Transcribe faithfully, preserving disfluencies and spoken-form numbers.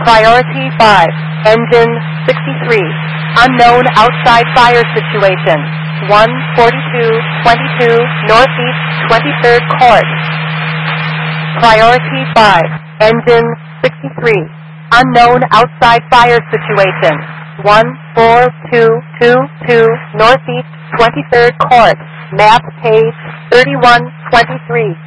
Priority five, engine sixty-three. Unknown outside fire situation. one forty-two twenty-two Northeast twenty-third Court. Priority five, engine sixty-three. Unknown outside fire situation. one four two two two Northeast twenty-third Court. Map page thirty-one twenty-three.